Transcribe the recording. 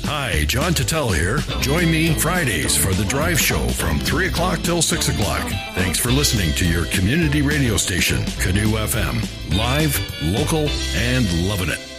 Hi, John Tuttle here. Join me Fridays for The Drive Show from 3 o'clock till 6 o'clock. Thanks for listening to your community radio station, Canoe FM. Live, local, and loving it.